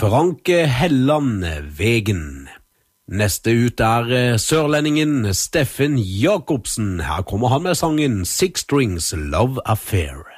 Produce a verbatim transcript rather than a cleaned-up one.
Frank Helland Vegen. Neste ut er sørlendingen Steffen Jakobsen. Her kommer han med sangen Six Strings Love Affair.